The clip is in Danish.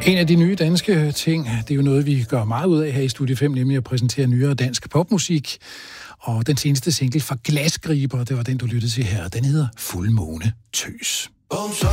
En af de nye danske ting, det er jo noget, vi gør meget ud af her i Studie 5, nemlig at præsentere nyere dansk popmusik. Og den seneste single fra Glasgriber, det var den, du lyttede til her, den hedder Fuldmåne Tøs.